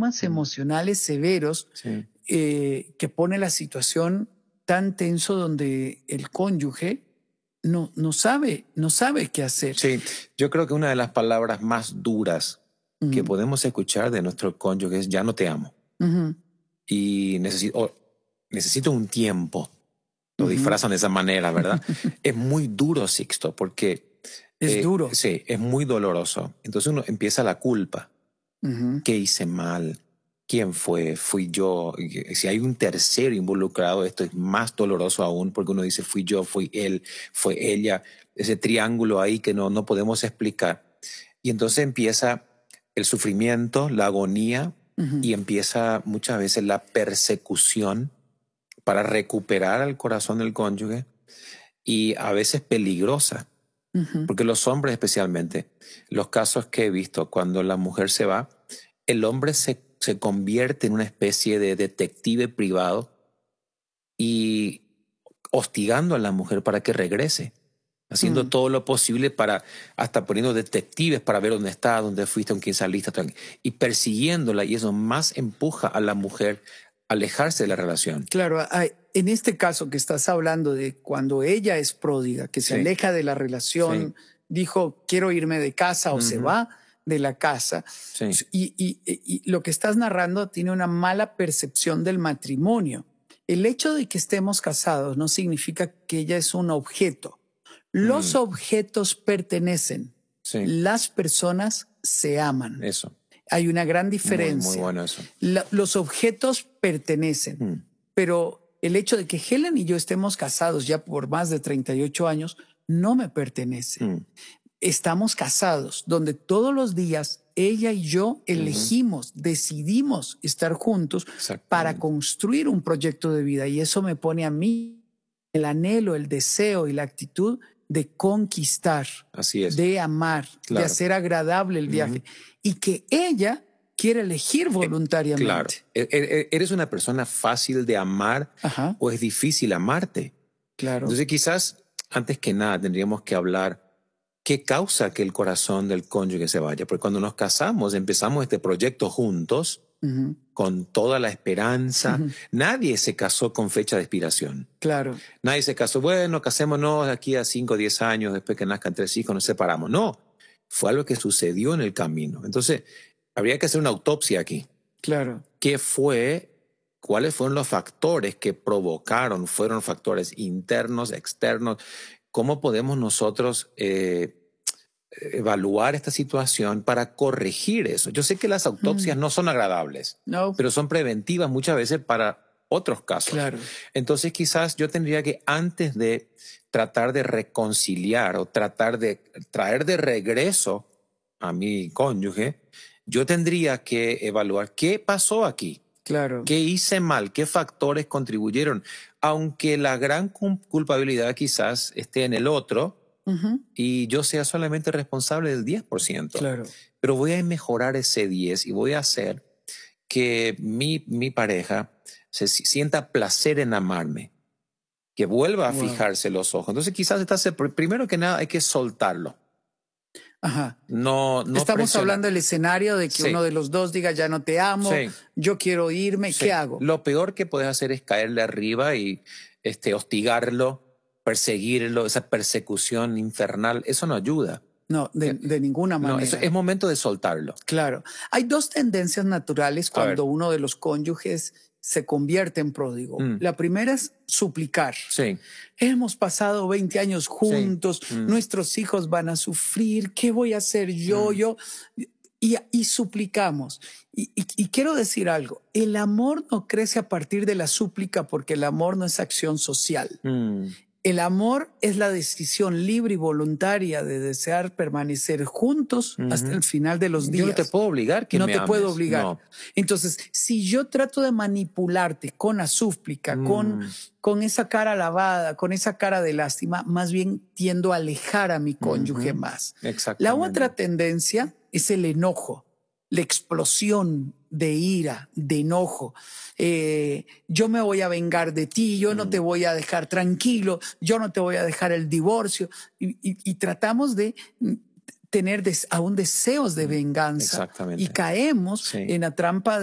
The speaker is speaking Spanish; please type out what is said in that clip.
traumas emocionales severos que pone la situación tan tenso donde el cónyuge no sabe qué hacer. Sí, yo creo que una de las palabras más duras que podemos escuchar de nuestro cónyuge es: ya no te amo. Y necesito un tiempo. Lo disfrazan de esa manera, ¿verdad? Es muy duro, Sixto, porque es duro. Sí, es muy doloroso. Entonces uno empieza la culpa. ¿Qué hice mal? ¿Quién fue? ¿Fui yo? Si hay un tercero involucrado, esto es más doloroso aún, porque uno dice: fui yo, fui él, fue ella. Ese triángulo ahí que no podemos explicar. Y entonces empieza el sufrimiento, la agonía, y empieza muchas veces la persecución para recuperar el corazón del cónyuge, y a veces peligrosa. Porque los hombres especialmente, los casos que he visto, cuando la mujer se va, el hombre se convierte en una especie de detective privado y hostigando a la mujer para que regrese, haciendo todo lo posible hasta poniendo detectives para ver dónde está, dónde fuiste, con quién saliste, y persiguiéndola, y eso más empuja a la mujer a alejarse de la relación. Claro, en este caso que estás hablando de cuando ella es pródiga, que se aleja de la relación, dijo: quiero irme de casa, o se va de la casa. Y lo que estás narrando tiene una mala percepción del matrimonio. El hecho de que estemos casados no significa que ella es un objeto. Los objetos pertenecen. Las personas se aman. Eso. Hay una gran diferencia. Muy bueno eso. Los objetos pertenecen, pero el hecho de que Helen y yo estemos casados ya por más de 38 años no me pertenece. Estamos casados, donde todos los días ella y yo elegimos, decidimos estar juntos para construir un proyecto de vida. Y eso me pone a mí el anhelo, el deseo y la actitud de conquistar, de amar, de hacer agradable el viaje. Y que ella quiere elegir voluntariamente. Claro. ¿Eres una persona fácil de amar o es difícil amarte? Claro. Entonces quizás, antes que nada, tendríamos que hablar qué causa que el corazón del cónyuge se vaya. Porque cuando nos casamos, empezamos este proyecto juntos, con toda la esperanza. Nadie se casó con fecha de expiración. Claro. Nadie se casó: bueno, casémonos de aquí a 5 o 10 años, después que nazcan 3 hijos, nos separamos. No, fue algo que sucedió en el camino. Entonces, habría que hacer una autopsia aquí. Claro. ¿Qué fue? ¿Cuáles fueron los factores que provocaron? ¿Fueron factores internos, externos? ¿Cómo podemos nosotros evaluar esta situación para corregir eso? Yo sé que las autopsias no son agradables, pero son preventivas muchas veces para otros casos. Claro. Entonces quizás yo tendría que, antes de tratar de reconciliar o tratar de traer de regreso a mi cónyuge, yo tendría que evaluar qué pasó aquí. Claro. ¿Qué hice mal? ¿Qué factores contribuyeron? Aunque la gran culpabilidad quizás esté en el otro, y yo sea solamente responsable del 10%. Claro. Pero voy a mejorar ese 10 y voy a hacer que mi pareja se sienta placer en amarme, que vuelva a fijarse los ojos. Entonces quizás primero que nada hay que soltarlo. No estamos hablando del escenario de que uno de los dos diga: ya no te amo, yo quiero irme, ¿qué hago? Lo peor que puedes hacer es caerle arriba y hostigarlo, perseguirlo, esa persecución infernal. Eso no ayuda. No, de ninguna manera. No, es momento de soltarlo. Claro. Hay dos tendencias naturales cuando uno de los cónyuges se convierte en pródigo. La primera es suplicar. Hemos pasado 20 años juntos, nuestros hijos van a sufrir, ¿qué voy a hacer yo? Y suplicamos. Y quiero decir algo: el amor no crece a partir de la súplica, porque el amor no es acción social. El amor es la decisión libre y voluntaria de desear permanecer juntos hasta el final de los días. Yo no te puedo obligar que me ames. No te puedo obligar. No. Entonces, si yo trato de manipularte con la súplica, con esa cara lavada, con esa cara de lástima, más bien tiendo a alejar a mi cónyuge más. Exactamente. La otra tendencia es el enojo, la explosión de ira, de enojo. Yo me voy a vengar de ti, yo no te voy a dejar tranquilo, yo no te voy a dejar el divorcio. Y tratamos de tener aún deseos de venganza. Exactamente. Y caemos en la trampa